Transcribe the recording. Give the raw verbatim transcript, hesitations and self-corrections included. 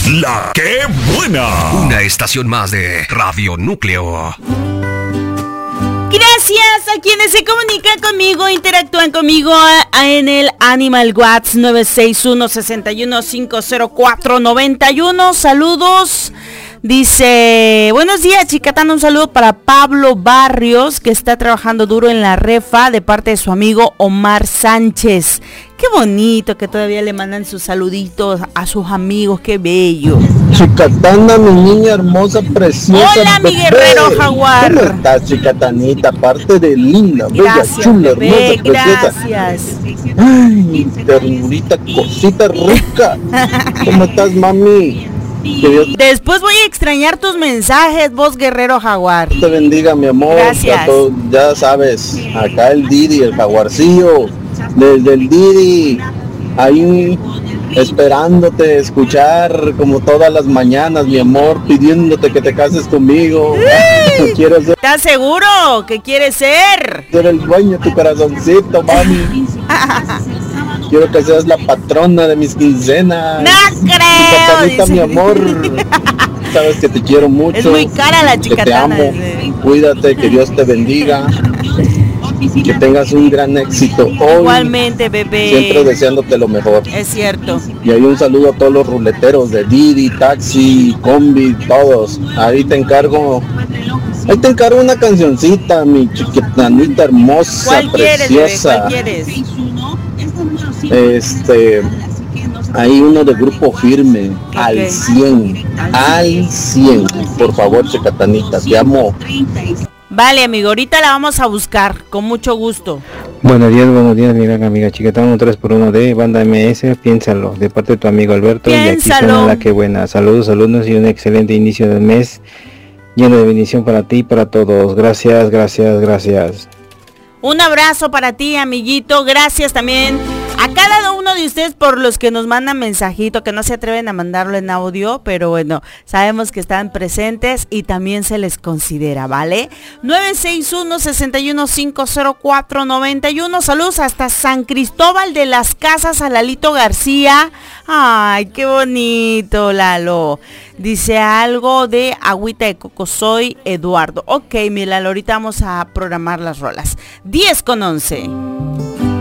La que buena. Una estación más de Radio Núcleo. Gracias a quienes se comunican conmigo, interactúan conmigo en el Animal WhatsApp nueve seis uno, seis uno cinco cero cuatro nueve uno. Saludos. Dice, buenos días, Chicatán, un saludo para Pablo Barrios, que está trabajando duro en la refa, de parte de su amigo Omar Sánchez. Qué bonito que todavía le mandan sus saluditos a sus amigos, qué bello. Chicatana, mi niña hermosa, preciosa. Hola, mi bebé. guerrero jaguar. ¿Cómo estás, Chicatanita? Aparte de linda, Gracias, bella, chula, bebé, hermosa, preciosa. gracias. Ay, ternurita, cosita rica. ¿Cómo estás, mami? Que Dios Después voy a extrañar tus mensajes, vos guerrero jaguar. te bendiga, mi amor. Gracias. Todo, ya sabes, acá el Didi, el jaguarcillo, desde el Didi, ahí esperándote, escuchar como todas las mañanas, mi amor, pidiéndote que te cases conmigo. Quiero ser, ¿Estás seguro que quieres ser? ser el dueño de tu corazoncito, mami. Quiero que seas la patrona de mis quincenas. ¡No creo! Chicatanita, dice. mi amor. Sabes que te quiero mucho. Es muy cara la que chicatana. te amo. Dice. Cuídate, que Dios te bendiga. Que tengas un gran éxito hoy. Igualmente, bebé. Siempre deseándote lo mejor. Es cierto. Y ahí un saludo a todos los ruleteros de Didi, Taxi, Combi, todos. Ahí te encargo. Ahí te encargo una cancioncita, mi chiquitanita hermosa, ¿Cuál quieres, bebé? preciosa. ¿Cuál quieres? Este, hay uno de Grupo Firme, Ok. al cien, al cien. Por favor, Chicatanita, te amo. Vale, amigo, ahorita la vamos a buscar, con mucho gusto. Buenos días, buenos días, mi gran amiga Chicatán, un tres por uno de Banda M S, piénsalo, de parte de tu amigo Alberto. Y aquí Piénsalo. suena La que buena. Saludos, alumnos, y un excelente inicio del mes, lleno de bendición para ti y para todos. Gracias, gracias, gracias. Un abrazo para ti, amiguito. Gracias también a cada uno de ustedes por los que nos mandan mensajito, que no se atreven a mandarlo en audio, pero bueno, sabemos que están presentes y también se les considera, ¿vale? nueve seis uno, seis uno cinco cero cuatro nueve uno. Saludos hasta San Cristóbal de las Casas, a Lalito García. Ay, qué bonito, Lalo. Dice algo de agüita de coco. Soy Eduardo. Ok, mi Lalo, ahorita vamos a programar las rolas. diez con once.